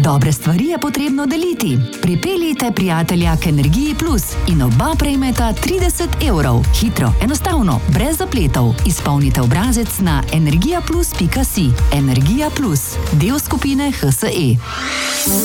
Dobre stvari je potrebno deliti. Pripeljite prijatelja k Energiji Plus in oba prejmeta 30 €. Hitro, enostavno, brez zapletov. Izpolnite obrazec na energijaplus.si. Energija Plus, del skupine HSE.